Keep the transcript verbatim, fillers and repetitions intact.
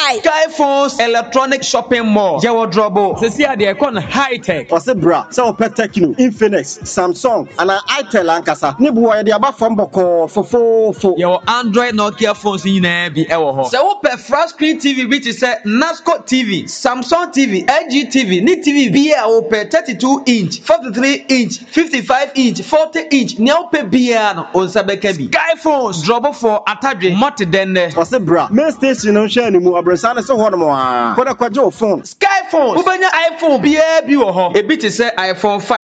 Sky. Sky Phones Electronic Shopping Mall. Yawo Drobo. Sisi ade kon high tech. Ose bra, se o pet Tecno, Infinix, Samsung, and Itel ankasa. Ni buwa ya di aba from boko fofo fo. Yawo Android Nokia phones nyina bi ewo ho. Se wo pe flat screen T V bi ti se Nasco T V, Samsung T V, L G T V, ni T V bi a wo pe thirty-two inch, forty-three inch, fifty-five inch, forty inch. Ni o pe bi a no on sabeka bi. Sky Phones drop for atadwe mot den ne. Ose bra, main station no share ni mu abresa ne so ho no mo a. Koda kwaje o phone. Sky Phones. Ubanya iPhone bi e bi wo ho. E bi ti se iPhone five